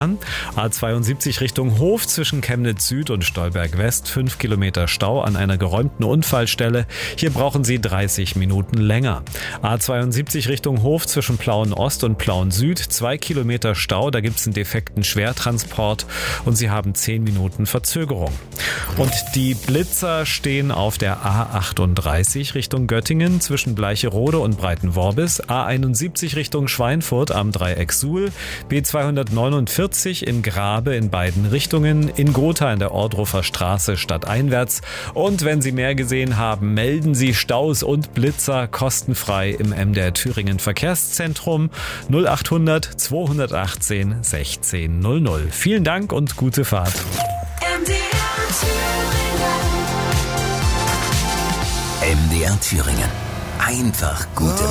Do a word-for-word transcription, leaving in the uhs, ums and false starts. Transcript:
fahren. A zweiundsiebzig Richtung Hof zwischen Chemnitz Süd und Stolberg West, fünf Kilometer Stau an einer geräumten Unfallstelle. Hier brauchen Sie dreißig Minuten länger. A zweiundsiebzig Richtung Hof zwischen Plauen Ost und Plauen Süd, zwei Kilometer Stau, da gibt es einen defekten Schwertransport und Sie haben zehn Minuten Verzögerung. Und die Blitzer stehen auf der A achtunddreißig Richtung Göttingen zwischen Bleicherode und Breitenworbis, A einundsiebzig Richtung Schweinfurt am Dreieck Suhl, B zweihundertneunundvierzig in Grabe in beiden Richtungen, in Gotha in der Ohrdruffer Straße stadteinwärts. Und wenn Sie mehr gesehen haben, melden Sie Staus und Blitzer kostenfrei im M D R Thüringen Verkehrszentrum null achthundert zweihundertachtzehn sechzehn null null. Vielen Dank und gute Fahrt. M D R Thüringen. M D R Thüringen. Einfach gute